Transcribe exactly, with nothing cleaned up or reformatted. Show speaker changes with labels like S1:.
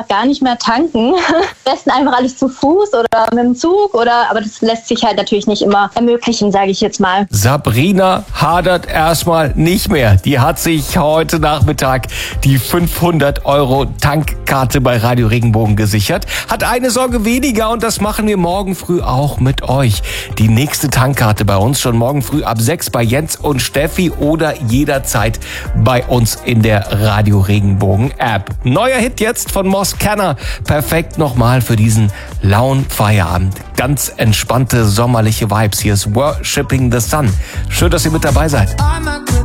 S1: gar nicht mehr tanken. Am besten einfach alles zu Fuß oder mit dem Zug oder, aber das lässt sich halt natürlich nicht immer ermöglichen, sage ich jetzt mal.
S2: Sabrina hadert erstmal nicht mehr. Die hat sich heute Nachmittag die fünfhundert Euro Tankkarte bei Radio Regenbogen gesichert. Hat eine Sorge weniger und das machen wir morgen früh auch mit euch. Die nächste Tankkarte bei uns schon morgen früh ab sechs bei Jens und Steffi oder jederzeit bei uns in der Radio Regenbogen App. Neuer Hit jetzt von Moss Kenner. Perfekt nochmal für diesen lauen Feierabend. Ganz entspannte sommerliche Vibes. Hier ist Worshipping the Sun. Schön, dass ihr mit dabei seid.